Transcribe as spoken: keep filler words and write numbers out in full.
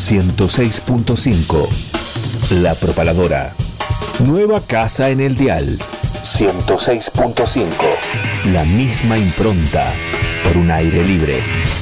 ciento seis punto cinco. La Propaladora. Nueva casa en el dial. ciento seis punto cinco. La misma impronta por un aire libre.